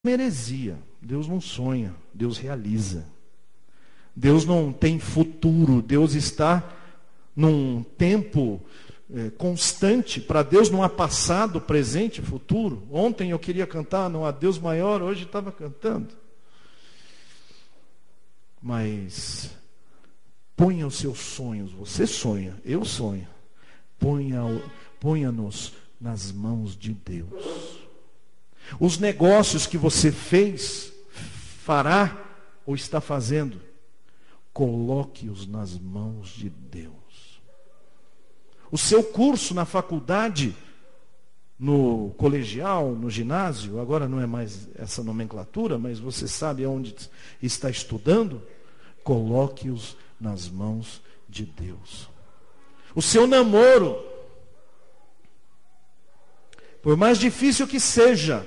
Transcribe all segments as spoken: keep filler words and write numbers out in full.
heresia. Deus não sonha, Deus realiza. Deus não tem futuro, Deus está num tempo é, constante. Para Deus não há passado, presente e futuro. Ontem eu queria cantar Não Há Deus Maior, hoje estava cantando. Mas ponha os seus sonhos, você sonha, eu sonho. Ponha, ponha-nos nas mãos de Deus. Os negócios que você fez, fará ou está fazendo, coloque-os nas mãos de Deus. O seu curso na faculdade, no colegial, no ginásio, agora não é mais essa nomenclatura, mas você sabe aonde está estudando, coloque-os nas mãos de Deus. O seu namoro, por mais difícil que seja,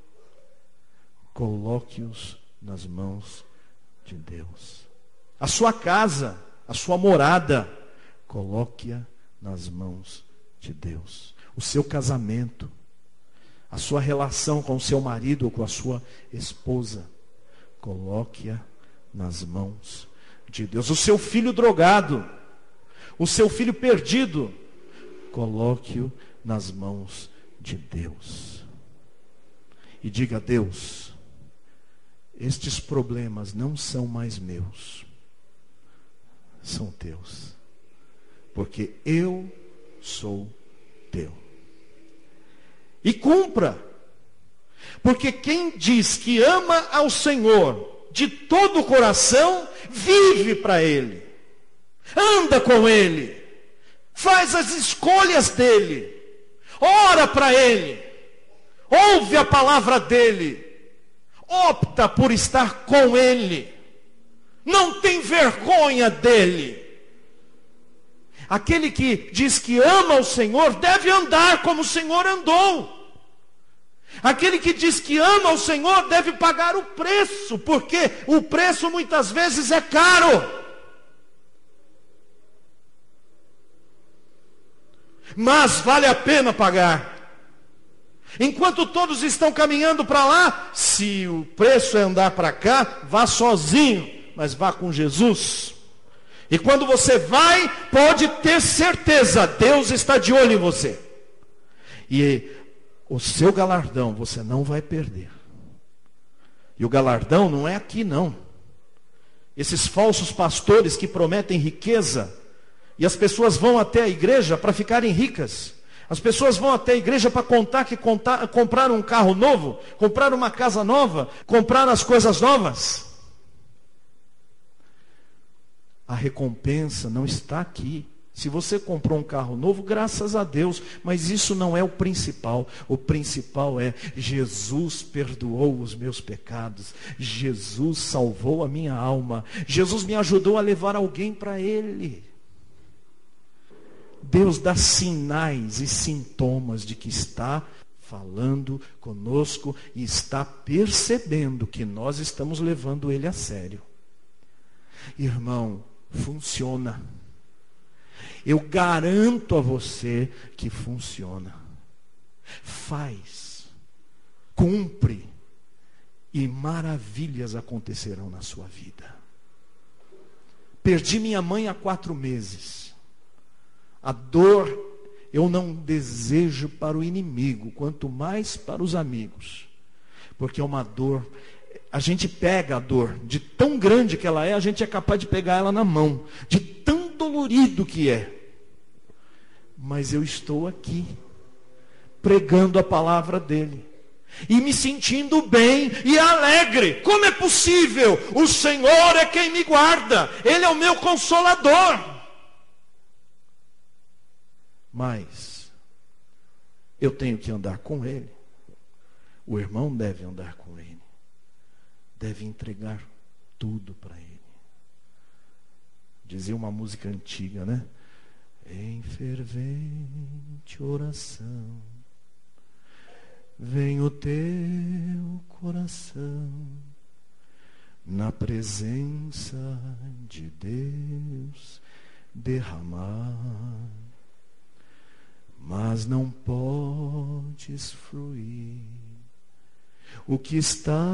coloque-os nas mãos de Deus. A sua casa, a sua morada, coloque-a nas mãos de Deus. O seu casamento, a sua relação com o seu marido ou com a sua esposa, coloque-a nas mãos de Deus. O seu filho drogado, o seu filho perdido, coloque-o nas mãos de Deus. E diga a Deus: estes problemas não são mais meus, são teus, porque eu sou teu. E cumpra, porque quem diz que ama ao Senhor de todo o coração, vive para Ele, anda com Ele, faz as escolhas dEle, ora para Ele, ouve a palavra dEle, opta por estar com Ele, não tem vergonha dEle. Aquele que diz que ama o Senhor deve andar como o Senhor andou. Aquele que diz que ama o Senhor deve pagar o preço, porque o preço muitas vezes é caro. Mas vale a pena pagar. Enquanto todos estão caminhando para lá, se o preço é andar para cá, vá sozinho, mas vá com Jesus. E quando você vai, pode ter certeza, Deus está de olho em você. E o seu galardão você não vai perder. E o galardão não é aqui não. Esses falsos pastores que prometem riqueza, e as pessoas vão até a igreja para ficarem ricas. As pessoas vão até a igreja para contar que contar, compraram um carro novo, compraram uma casa nova, compraram as coisas novas. A recompensa não está aqui. Se você comprou um carro novo, graças a Deus, mas isso não é o principal. O principal é: Jesus perdoou os meus pecados, Jesus salvou a minha alma, Jesus me ajudou a levar alguém para Ele. Deus dá sinais e sintomas de que está falando conosco e está percebendo que nós estamos levando Ele a sério. Irmão, funciona. Eu garanto a você que funciona. Faz, cumpre, e maravilhas acontecerão na sua vida. Perdi minha mãe há quatro meses. A dor eu não desejo para o inimigo, quanto mais para os amigos. Porque é uma dor, a gente pega a dor, de tão grande que ela é, a gente é capaz de pegar ela na mão, de tão dolorido que é. Mas eu estou aqui, pregando a palavra dele, e me sentindo bem e alegre. Como é possível? O Senhor é quem me guarda, Ele é o meu consolador. Mas eu tenho que andar com Ele. O irmão deve andar com Ele, deve entregar tudo para Ele. Dizia uma música antiga, né? Em fervente oração, vem o teu coração, na presença de Deus derramar. Mas não podes fruir o que está